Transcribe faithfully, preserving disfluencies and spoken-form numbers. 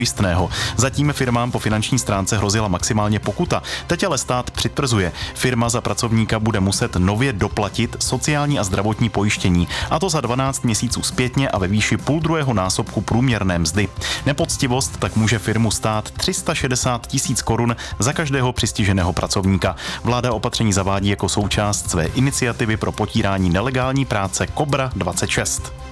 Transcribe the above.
pojistného. Zatím firmám po finanční stránce hrozila maximálně pokuta. Teď ale stát přitvrzuje. Firma za pracovníka bude muset nově doplatit sociální a zdravotní pojištění. A to za dvanáct měsíců zpětně a ve výši půl druhého násobku průměrné mzdy. Nepoctivost tak může firmu stát tři sta šedesát tisíc korun za každého přistiženého pracovníka. Vláda opatření zavádí jako součást své iniciativy pro potírání nelegální práce Kobra dvacet šest.